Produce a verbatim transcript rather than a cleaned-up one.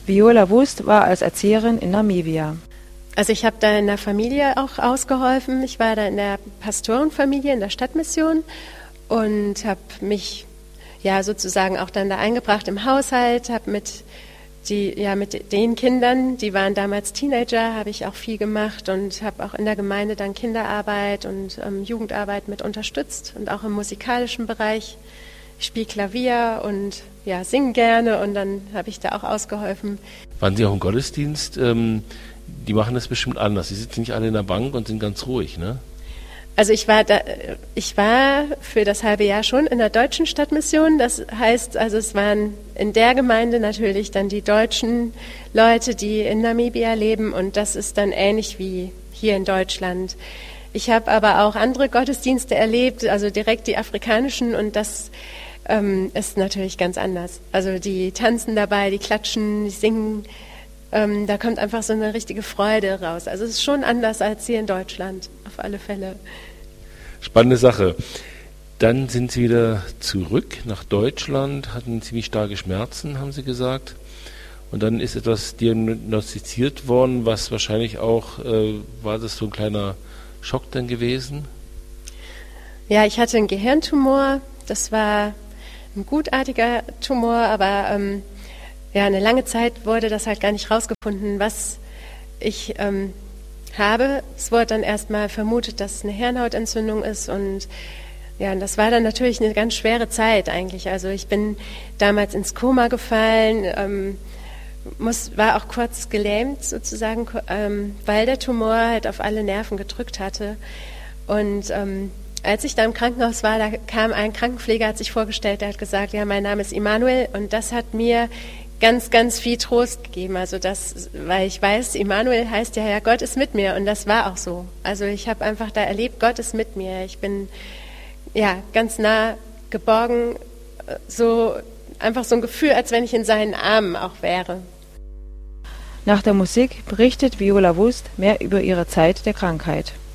Viola Wust war als Erzieherin in Namibia. Also ich habe da in der Familie auch ausgeholfen. Ich war da in der Pastorenfamilie in der Stadtmission und habe mich ja sozusagen auch dann da eingebracht im Haushalt, habe mit die ja mit den Kindern, die waren damals Teenager, habe ich auch viel gemacht und habe auch in der Gemeinde dann Kinderarbeit und ähm, Jugendarbeit mit unterstützt und auch im musikalischen Bereich. Ich spiele Klavier und ja singe gerne und dann habe ich da auch ausgeholfen. Waren Sie auch im Gottesdienst? Ähm, die machen das bestimmt anders. Sie sitzen nicht alle in der Bank und sind ganz ruhig, ne? Also ich war da, ich war für das halbe Jahr schon in der deutschen Stadtmission. Das heißt, also es waren in der Gemeinde natürlich dann die deutschen Leute, die in Namibia leben und das ist dann ähnlich wie hier in Deutschland. Ich habe aber auch andere Gottesdienste erlebt, also direkt die afrikanischen und das ähm, ist natürlich ganz anders. Also die tanzen dabei, die klatschen, die singen. Ähm, da kommt einfach so eine richtige Freude raus. Also es ist schon anders als hier in Deutschland, auf alle Fälle. Spannende Sache. Dann sind Sie wieder zurück nach Deutschland, hatten ziemlich starke Schmerzen, haben Sie gesagt. Und dann ist etwas diagnostiziert worden, was wahrscheinlich auch, äh, war das so ein kleiner Schock dann gewesen? Ja, ich hatte einen Gehirntumor. Das war ein gutartiger Tumor, aber ähm, ja, eine lange Zeit wurde das halt gar nicht rausgefunden, was ich ähm, habe. Es wurde dann erstmal vermutet, dass es eine Hirnhautentzündung ist und ja, und das war dann natürlich eine ganz schwere Zeit eigentlich. Also ich bin damals ins Koma gefallen, ähm, muss, war auch kurz gelähmt sozusagen, ähm, weil der Tumor halt auf alle Nerven gedrückt hatte. Und ähm, als ich da im Krankenhaus war, da kam ein Krankenpfleger, hat sich vorgestellt, der hat gesagt, ja, mein Name ist Immanuel und das hat mir ganz, ganz viel Trost gegeben. Also das, weil ich weiß, Immanuel heißt ja, ja, Gott ist mit mir und das war auch so. Also ich habe einfach da erlebt, Gott ist mit mir. Ich bin ja ganz nah geborgen, so einfach so ein Gefühl, als wenn ich in seinen Armen auch wäre. Nach der Musik berichtet Viola Wust mehr über ihre Zeit der Krankheit.